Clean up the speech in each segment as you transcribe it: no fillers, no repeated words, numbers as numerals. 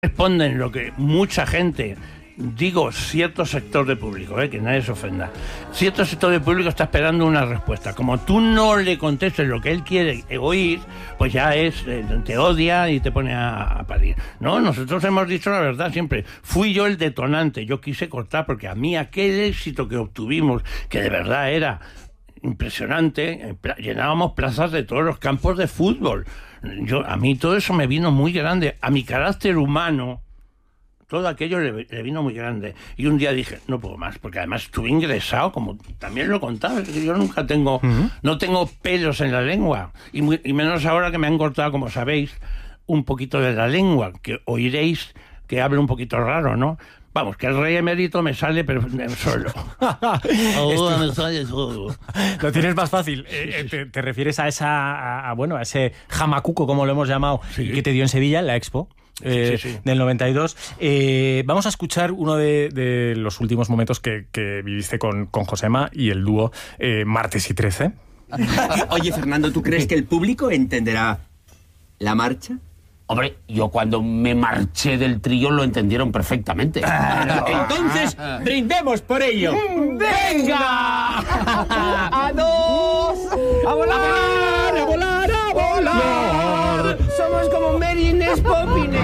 responden lo que mucha gente, digo cierto sector de público, que nadie se ofenda, cierto sector de público está esperando una respuesta. Como tú no le contestes lo que él quiere oír, pues ya te odia y te pone a parir. No, nosotros hemos dicho la verdad siempre. Fui yo el detonante, yo quise cortar porque a mí aquel éxito que obtuvimos, que de verdad era impresionante, llenábamos plazas de todos los campos de fútbol. A mí todo eso me vino muy grande, a mi carácter humano, todo aquello le vino muy grande. Y un día dije, no puedo más, porque además estuve ingresado, como también lo contaba, que yo nunca tengo, no tengo pelos en la lengua, y menos ahora que me han cortado, como sabéis, un poquito de la lengua, que oiréis que hablo un poquito raro, ¿no? Vamos, que el rey emérito me sale pero solo. Ahora me sale solo. Lo tienes más fácil. Te refieres a a ese jamacuco, como lo hemos llamado, sí, que te dio en Sevilla, en la Expo. Sí. Del 92. Vamos a escuchar uno de los últimos momentos que viviste con Josema y el dúo Martes y 13. Oye, Fernando, ¿tú crees que el público entenderá la marcha? Hombre, yo cuando me marché del trío lo entendieron perfectamente. Entonces, brindemos por ello. ¡Venga! ¡A dos! ¡A volar! ¡A volar! ¡A volar! Somos como Merines Popine.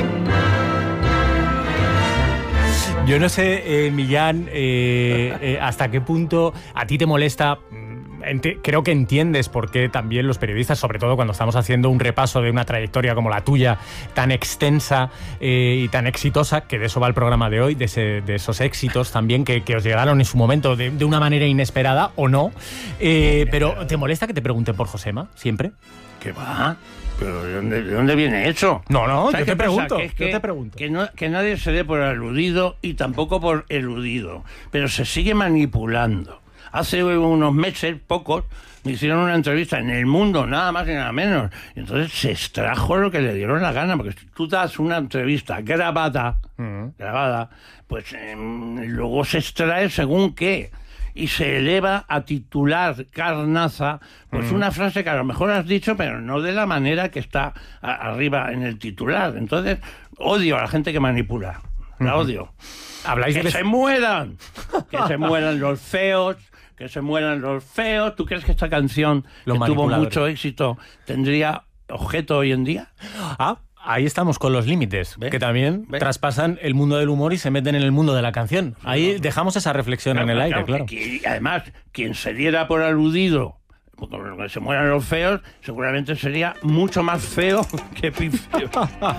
Yo no sé, Millán, hasta qué punto a ti te molesta. Creo que entiendes por qué también los periodistas, sobre todo cuando estamos haciendo un repaso de una trayectoria como la tuya, tan extensa y tan exitosa, que de eso va el programa de hoy, de esos éxitos también que os llegaron en su momento de una manera inesperada o no. Pero ¿te molesta que te pregunten por Josema siempre? ¿Qué va? ¿Pero de dónde viene eso? No, yo te pregunto. Que nadie se dé por aludido y tampoco por eludido, pero se sigue manipulando. Hace unos meses, pocos, me hicieron una entrevista en El Mundo, nada más y nada menos. Y entonces se extrajo lo que le dieron la gana, porque si tú das una entrevista grabada, pues luego se extrae según qué. Y se eleva a titular carnaza, pues una frase que a lo mejor has dicho, pero no de la manera que está arriba en el titular. Entonces, odio a la gente que manipula. La odio. Habláis ¡Que se mueran! ¡Que se mueran los feos! ¡Que se mueran los feos! ¿Tú crees que esta canción, que tuvo mucho éxito, tendría objeto hoy en día? Ahí estamos con los límites, que también traspasan el mundo del humor y se meten en el mundo de la canción. Ahí dejamos esa reflexión en el aire, claro. Y además, quien se diera por aludido, porque se mueran los feos, seguramente sería mucho más feo que pifeo.